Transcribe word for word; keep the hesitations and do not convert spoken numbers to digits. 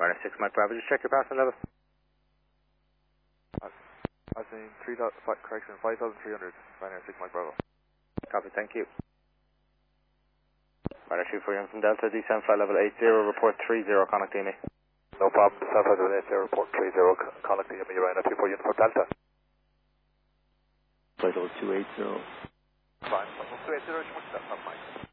Ryanair six Mike Bravo, just check your passenger level. I've seen three thousand, correction, five thousand three hundred, Ryanair six Mike Bravo. Copy, thank you. Ryanair two four from Delta, descend flight level eight zero, report three zero, contact me. No problem, South Five eight zero, report three zero, contact me, Ryanair two four from Delta. Flight level two eight zero. Fine, two eight zero, Mike.